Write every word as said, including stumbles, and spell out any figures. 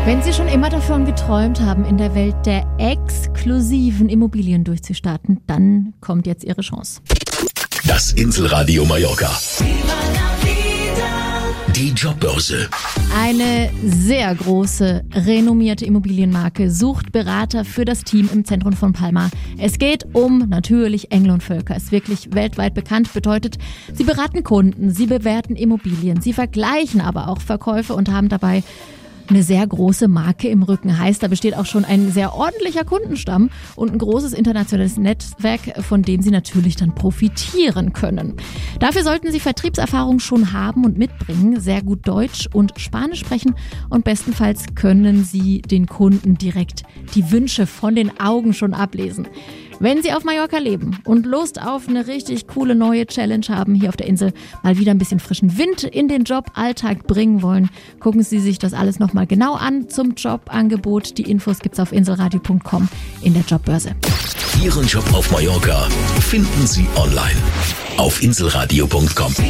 Wenn Sie schon immer davon geträumt haben, in der Welt der exklusiven Immobilien durchzustarten, dann kommt jetzt Ihre Chance. Das Inselradio Mallorca. Die Jobbörse. Eine sehr große, renommierte Immobilienmarke sucht Berater für das Team im Zentrum von Palma. Es geht um natürlich Engel und Völker. Ist wirklich weltweit bekannt, bedeutet, sie beraten Kunden, sie bewerten Immobilien, sie vergleichen aber auch Verkäufe und haben dabei eine sehr große Marke im Rücken. Heißt, da besteht auch schon ein sehr ordentlicher Kundenstamm und ein großes internationales Netzwerk, von dem Sie natürlich dann profitieren können. Dafür sollten Sie Vertriebserfahrung schon haben und mitbringen, sehr gut Deutsch und Spanisch sprechen und bestenfalls können Sie den Kunden direkt die Wünsche von den Augen schon ablesen. Wenn Sie auf Mallorca leben und Lust auf eine richtig coole neue Challenge haben, hier auf der Insel mal wieder ein bisschen frischen Wind in den Joballtag bringen wollen, gucken Sie sich das alles nochmal genau an zum Jobangebot. Die Infos gibt's auf inselradio punkt com in der Jobbörse. Ihren Job auf Mallorca finden Sie online auf inselradio punkt com.